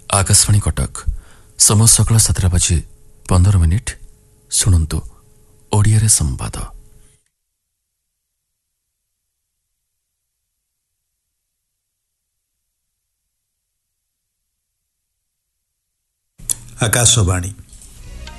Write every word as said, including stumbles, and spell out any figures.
आकाशवाणी कटक समय सकाल सातटा बाजी पंदर मिनिट शुणु ओडिया संवाद। आकाशवाणी